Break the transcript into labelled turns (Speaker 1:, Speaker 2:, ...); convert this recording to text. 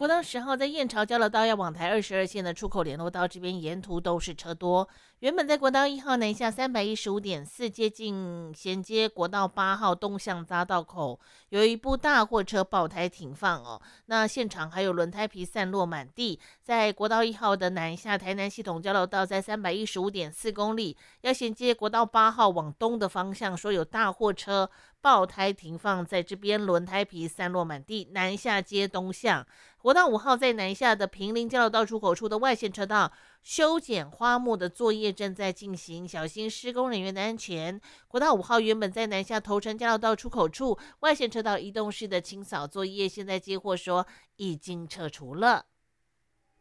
Speaker 1: 国道10号在燕巢交流道要往台22线的出口联络道这边沿途都是车多。原本在国道1号南下315.4接近衔接国道8号东向匝道口，有一部大货车爆胎停放哦，那现场还有轮胎皮散落满地。在国道1号的南下台南系统交流道在315.4公里，要衔接国道8号往东的方向，说有大货车爆胎停放在这边，轮胎皮散落满地，南下接东向。国道5号在南下的平林交流道出口处的外线车道修剪花木的作业正在进行，小心施工人员的安全。国道5号原本在南下头城交流道出口处外线车道移动式的清扫作业，现在接获说已经撤除了。